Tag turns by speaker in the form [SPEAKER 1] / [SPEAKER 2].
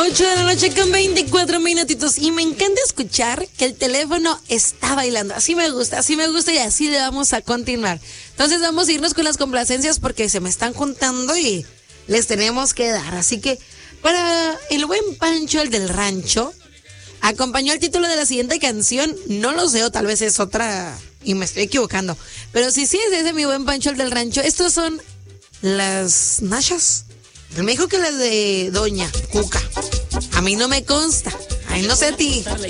[SPEAKER 1] 8 de la noche con 24 minutitos. Y me encanta escuchar que el teléfono está bailando. Así me gusta y así le vamos a continuar. Entonces vamos a irnos con las complacencias porque se me están juntando y les tenemos que dar. Así que para el buen Pancho, el del rancho, acompañó el título de la siguiente canción. No lo sé, o tal vez es otra y me estoy equivocando. Pero si sí es ese mi buen Pancho, el del rancho, estos son las nachas. Él me dijo que las de Doña Cuca. A mí no me consta. A mí no sé a ti.